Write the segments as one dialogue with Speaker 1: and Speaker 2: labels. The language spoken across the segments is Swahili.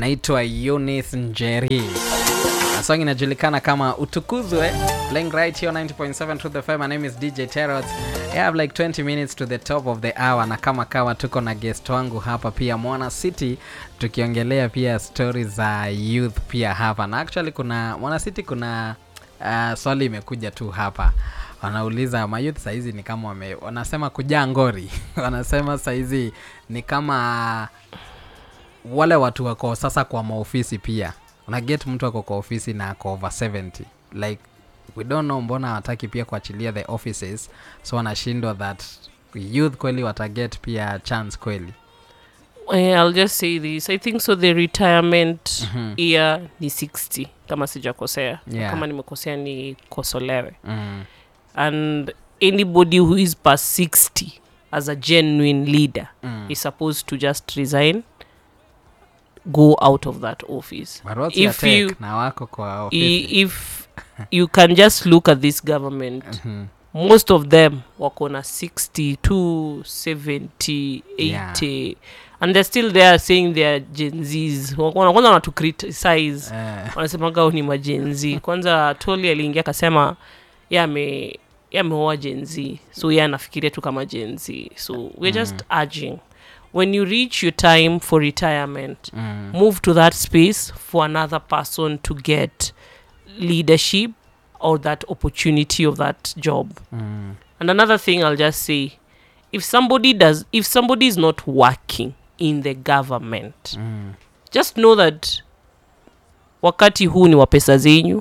Speaker 1: anaitwa Eunice Njeri. Song inajulikana kama Utukuzwe, playing right here 90.7 to the FM. My name is DJ Terrot. I have like 20 minutes to the top of the hour, na kama kawa tuko na guest wangu hapa pia Mwana City, tukiongelea pia stories za youth pia hapa. Na actually kuna Mwana City kuna swali imekuja tu hapa. Wanauliza mayouth saizi ni kama wanasema kujaa ngori. Wanasema saizi ni kama wale watu wako sasa kwa maofisi pia. Una get mtu wako kwa ofisi na ako over 70. Like we don't know mbona wataki pia kuachilia the offices. So wanashindwa that youth kweli wataget pia chance kweli.
Speaker 2: I'll just say this. I think so the retirement year ni 60 kama sijakosea.
Speaker 1: Yeah.
Speaker 2: Kama nimekosea ni kosolewe. And anybody who is past 60 as a genuine leader is supposed to just resign, go out of that office.
Speaker 1: If you na wako kwa office,
Speaker 2: if you can just look at this government, most of them wako na 60 to 70 80 and they're still there saying they're Gen Zs. Kwanza wana to criticize wanasema ni ma Gen Z. Kwanza Toli aliingia akasema ameoa Gen Z, so anafikiria tu kama Gen Z. So we're just urging, when you reach your time for retirement, move to that space for another person to get leadership or that opportunity of that job. And another thing I'll just say, if somebody is not working in the government, just know that wakati huu ni wa pesa zenyu.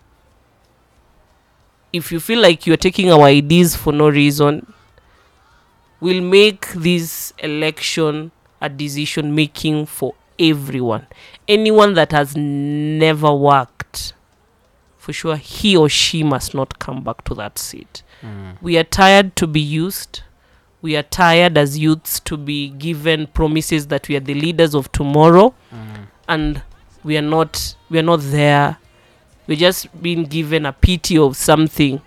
Speaker 2: If you feel like you're taking our ideas for no reason, we'll make this election a decision making for everyone. Anyone that has never worked, for sure he or she must not come back to that seat. We are tired to be used. We are tired as youths to be given promises that we are the leaders of tomorrow, and we are not there. We're just being given a pity of something.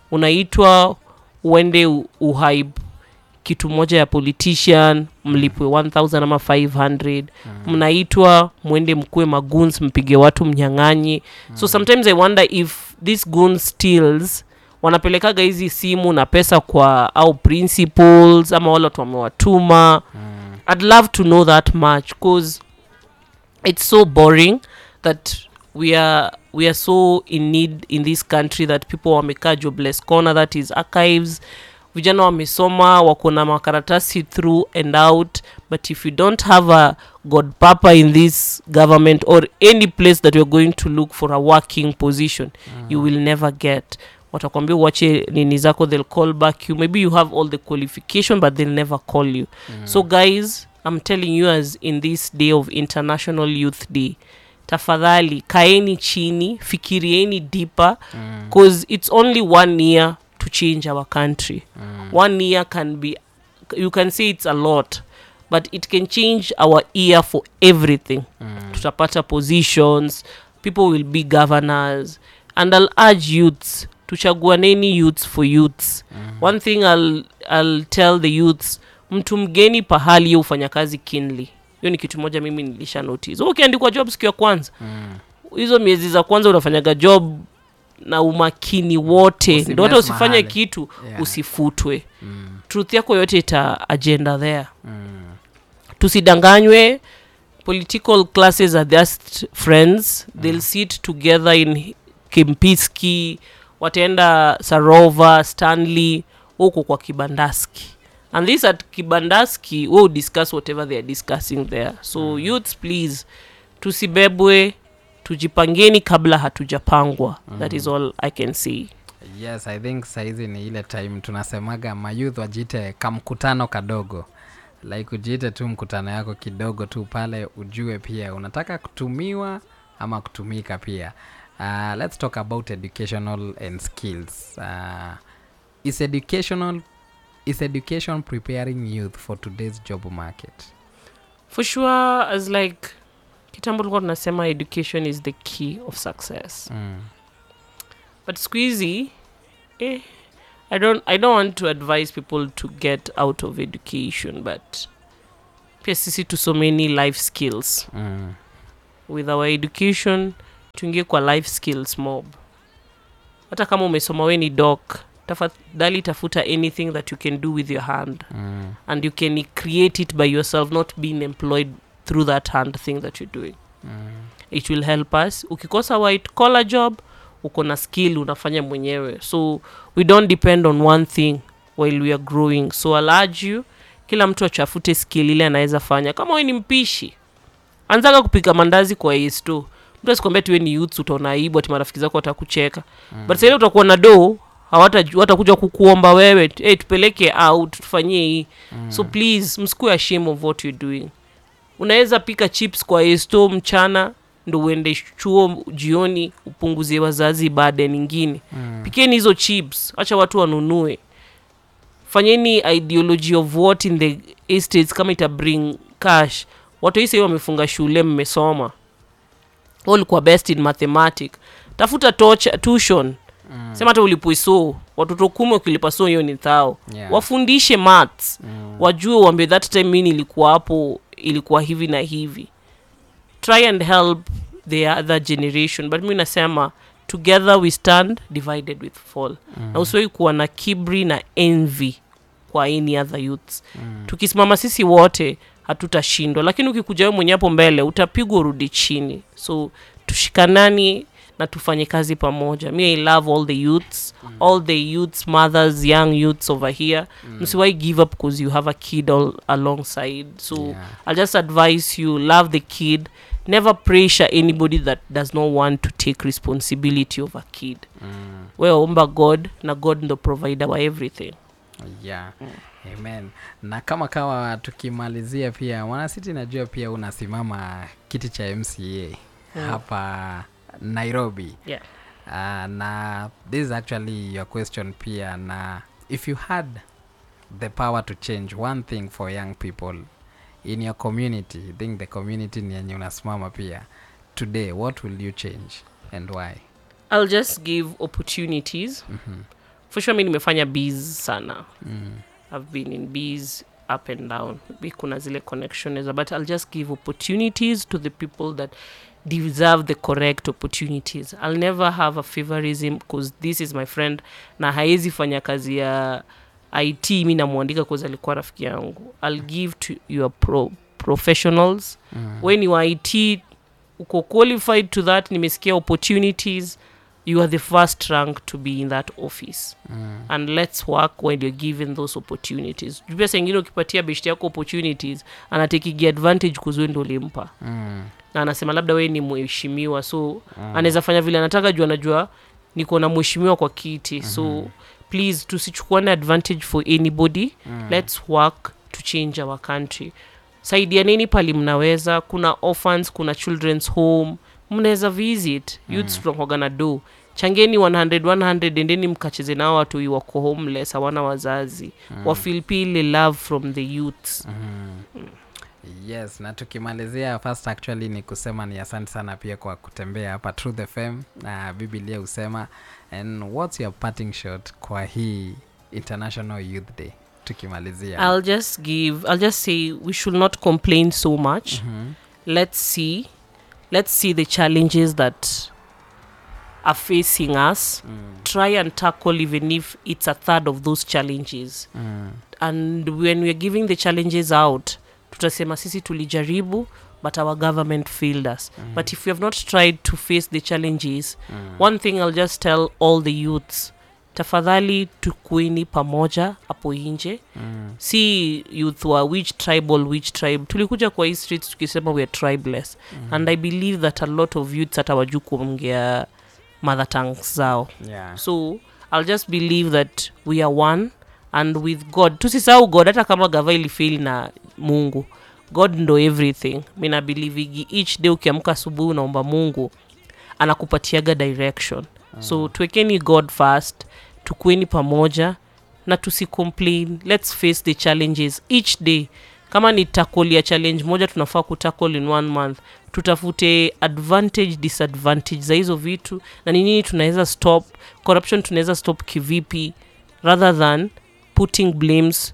Speaker 2: Unaitwa uende uhype kitu moja ya politician, mlipwe 1000 ama 500. Mnaitwa muende mkue magoons, mpige watu mnyang'anyi. So sometimes I wonder if these goons steals wanapelekaga hizi simu na pesa kwa au principals ama wale watu wamewatuma. I'd love to know that much, because it's so boring that we are so in need in this country that people wamekaa jobless corner, that is archives. Vijana wamesoma wako na makaratasi through and out, but if you don't have a god papa in this government or any place that you're going to look for a working position, you will never get. Watakwambia uache nini zako, they'll call back you. Maybe you have all the qualification, but they'll never call you. So guys, I'm telling you, as in this day of International Youth Day, tafadhali kaeni chini, fikirieni deeper, because it's only 1 year to change our country. 1 year can be, you can say it's a lot, but it can change our year for everything. Tutapata positions, people will be governors, and I'll urge youths, tuchaguaneni youths for youths. One thing I'll tell the youths, mtu mgeni pahali ufanya kazi kinli. Hiyo ni kitu moja mimi nilisha notice. Ukiandikwa job siku ya kwanza, hizo miezi za kwanza unafanyaga job na umakini wote, ndio hata usifanye kitu usifutwe. Truth yako yote ita agenda there. Tusidanganywe. Political classes are just friends. They'll sit together in Kempiski, wataenda Sarova, Stanley, huko kwa Kibandaski. And this at Kibandaski, we'll discuss whatever they are discussing there. So youths, please, tusibebwe, tujipangeni kabla hatujapangwa. That is all I can say.
Speaker 1: Yes, I think saizi ni ile time tunasemaga mayouth wajite kamkutano kadogo. Like ujite tu mkutano yako kidogo tu pale, ujue pia unataka kutumiwa ama kutumika pia. Let's talk about educational and skills. Is education preparing youth for today's job market?
Speaker 2: For sure, as like kitambo tulikuwa tunasema education is the key of success. But squeezy, I don't want to advise people to get out of education, but pia sisi to so many life skills. with our education tuingie kwa life skills mob. Hata kama umesoma we ni doc, tafadhali tafuta anything that you can do with your hand. And you can create it by yourself, not being employed through that hand thing that you're doing. It will help us. Ukikosa white collar job, uko na skill unafanya mwenyewe. So we don't depend on one thing while we are growing. So I'll urge you, kila mtu achafute skill ile anaweza fanya. Kama wewe ni mpishi, anzaga kupika mandazi kwa yesto. Mtu asikwambia tu wewe ni youth utaona aibu ati marafiki zako watakucheka. But sasa ile utakuwa na do, hawatakuja kukuomba wewe, tupeleke out, tufanyie hii. So please, msikue ashamed of what you're doing. Unaweza pika chips kwa yesto mchana, ndo uende chuo jioni upunguzie wazazi baada nyingine. Pikeni hizo chips, acha watu wanunue. Fanyeni ideology of what in the estates kama ita bring cash. Watu hisi wamefunga shule mmesoma. All kwa best in mathematics. Tafuta tuition. Sema hata ulipoiso, watoto 10 ukilipa so hiyo ni thao. Wafundishe maths. Wajue uambie that time mimi nilikuwa hapo, ilikuwa hivi na hivi. Try and help the other generation. But mimi nasema together we stand, divided we fall. Na usiwahi kuwa na kibri na envy kwa any other youths. Tukisimama sisi wote hatutashindwa, lakini ukikuja wewe mwenyewe hapo mbele utapigwa urudi chini. So tushikanani na tufanye kazi pamoja. Me I love all the youths, all the youths, mothers, young youths over here. Msiwahi give up because you have a kid all alongside. So I'll just advise you, love the kid. Never pressure anybody that does not want to take responsibility of a kid. Wewe omba God, na God ndo provider wa everything.
Speaker 1: Amen. Na kama tukimalizia pia, Wanacity najua pia unasimama kiti cha MCA hapa Nairobi. Na this is actually your question pia, na if you had the power to change one thing for young people in your community, I think the community ni yenye unasimama pia today, what will you change and why?
Speaker 2: I'll just give opportunities. For sure mimi nimefanya bees sana. I've been in bees up and down. Kuna zile connections, but I'll just give opportunities to the people that deserve the correct opportunities. I'll never have a favorism because this is my friend na haezi fanya kazi ya IT mimi namuandika because alikuwa rafiki yangu. I'll give to your professionals. When you are IT uko qualified to that, nimesikia opportunities, you are the first rank to be in that office. And let's work when you're given those opportunities. Jupia sengine ukipatia beshte yako opportunities, anatekigi advantage kuzwe ndo limpa. Na anasema labda wewe ni mheshimiwa, so anaweza fanya vile anataka juu anajua niko na mheshimiwa kwa kiti. So please tusichukuane advantage for anybody. Let's work to change our country. Saidianeni pali mnaweza, kuna orphans, kuna children's home, mnaweza visit. Youths tunakuwa na do. Changeni 100 endeni mkacheze nao watu wako homeless, hawana wazazi. Wafeel ile love from the youths.
Speaker 1: Yes, na tukimalizia first actually ni kusema ni asante sana pia kwa kutembea hapa Truth FM na Biblia usema, and what's your parting shot kwa hii International Youth Day tukimalizia?
Speaker 2: I'll just say we should not complain so much. Let's see the challenges that are facing us. Try and tackle even if it's a third of those challenges. And when we're giving the challenges out, tutasema sisi tulijaribu but our government failed us. But if we have not tried to face the challenges, one thing I'll just tell all the youths, tafadhali tukueni pamoja hapo nje. Si youth wa which tribe. Tulikuja kwa hii streets tukisema we are tribeless. And I believe that a lot of youths hata wajui kuongea mother tongues zao. So I'll just believe that we are one, and with God, tusisahau God. Hata kama gava ilifeli na Mungu, God ndo everything. Mina believe each day ukiamka asubuhi unaomba Mungu, anakupatiaga direction. So tuwekeni God first, tukueni pamoja na tusicomplain. Let's face the challenges each day. Kama ni tackle ya challenge moja tunafaa kutackle in 1 month, tutafute advantage disadvantage za hizo vitu na nini tunaweza stop. Corruption tunaweza stop kivipi, rather than putting blames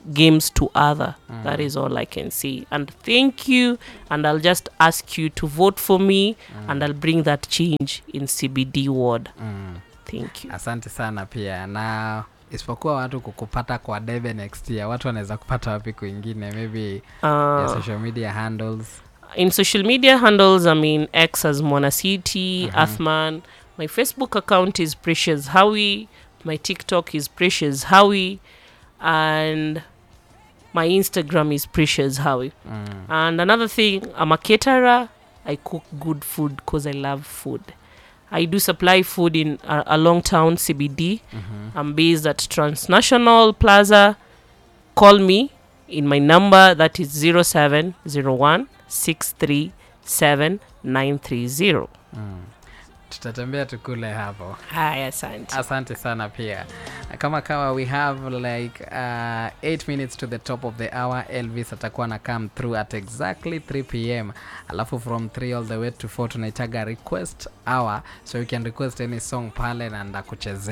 Speaker 2: games to other. That is all I can say. And thank you, and I'll just ask you to vote for me, and I'll bring that change in CBD ward. Thank you.
Speaker 1: Asante sana pia. Na isipokuwa watu kukupata kwa debe next year, watu wanaweza kupata wapi kwingine? Maybe your social media handles.
Speaker 2: In social media handles, I mean X as Monacity, Athman. My Facebook account is Precious Howie. My TikTok is Precious Howie. And my Instagram is Precious Howie. And another thing, I'm a caterer. I cook good food because I love food. I do supply food in along town CBD. I'm based at Transnational Plaza. Call me in my number, that is 0701 637 930.
Speaker 1: Tutatembea tukule hapo.
Speaker 2: Hi, asante.
Speaker 1: Asante sana pia. Kama we have like 8 minutes to the top of the hour. Elvis atakuwa na come through at exactly 3 p.m. Alafu from 3 all the way to 4 tunaitaga request hour, so you can request any song pale na ndakuchezea.